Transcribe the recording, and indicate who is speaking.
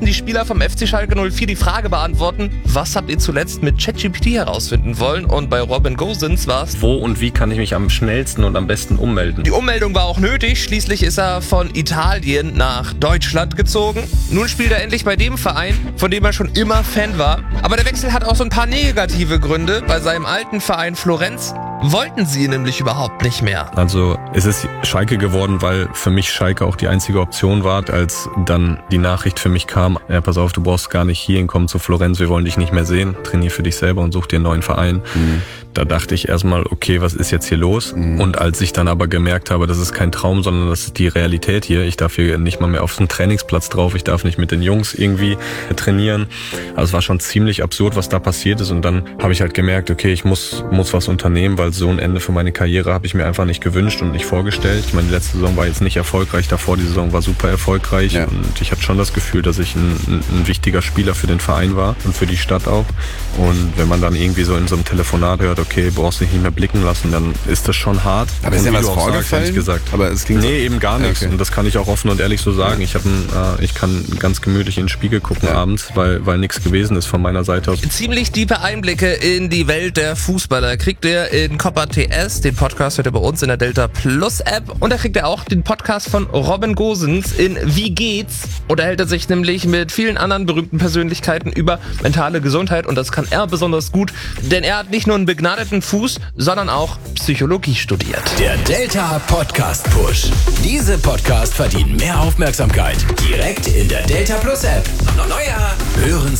Speaker 1: mussten die Spieler vom FC Schalke 04 die Frage beantworten, was habt ihr zuletzt mit ChatGPT herausfinden wollen? Und bei Robin Gosens war es:
Speaker 2: Wo und wie kann ich mich am schnellsten und am besten ummelden?
Speaker 1: Die Ummeldung war auch nötig, schließlich ist er von Italien nach Deutschland gezogen. Nun spielt er endlich bei dem Verein, von dem er schon immer Fan war. Aber der Wechsel hat auch so ein paar negative Gründe. Bei seinem alten Verein Florenz wollten sie nämlich überhaupt nicht mehr.
Speaker 2: Also es ist Schalke geworden, weil für mich Schalke auch die einzige Option war, als dann die Nachricht für mich kam, ja, pass auf, du brauchst gar nicht hierhin kommen zu Florenz, wir wollen dich nicht mehr sehen, trainier für dich selber und such dir einen neuen Verein. Da dachte ich erstmal, okay, was ist jetzt hier los? Und als ich dann aber gemerkt habe, das ist kein Traum, sondern das ist die Realität hier, ich darf hier nicht mal mehr auf den Trainingsplatz drauf, ich darf nicht mit den Jungs irgendwie trainieren. Also es war schon ziemlich absurd, was da passiert ist, und dann habe ich halt gemerkt, okay, ich muss was unternehmen, weil so ein Ende für meine Karriere habe ich mir einfach nicht gewünscht und nicht vorgestellt. Ich meine, die letzte Saison war jetzt nicht erfolgreich, davor die Saison war super erfolgreich, und ich hatte schon das Gefühl, dass ich ein wichtiger Spieler für den Verein war und für die Stadt auch. Und wenn man dann irgendwie so in so einem Telefonat hört, okay, brauchst dich nicht mehr blicken lassen, dann ist das schon hart.
Speaker 3: Aber ist ja was vorgefallen?
Speaker 2: Gesagt.
Speaker 3: Aber es klingt
Speaker 2: nee, eben gar nichts.
Speaker 3: Okay.
Speaker 2: Und das kann ich auch offen und ehrlich so sagen. Ich kann ganz gemütlich in den Spiegel gucken abends, weil nichts gewesen ist von meiner Seite aus.
Speaker 1: Ziemlich tiefe Einblicke in die Welt der Fußballer kriegt ihr in Copper TS. Den Podcast hört ihr bei uns in der Delta Plus App. Und da kriegt ihr auch den Podcast von Robin Gosens in Wie geht's? Unterhält er sich nämlich mit vielen anderen berühmten Persönlichkeiten über mentale Gesundheit. Und das kann er besonders gut, denn er hat nicht nur einen begnadeten Fuß, sondern auch Psychologie studiert.
Speaker 4: Der Delta Podcast Push. Diese Podcasts verdienen mehr Aufmerksamkeit. Direkt in der Delta Plus App. Noch neuer. Hören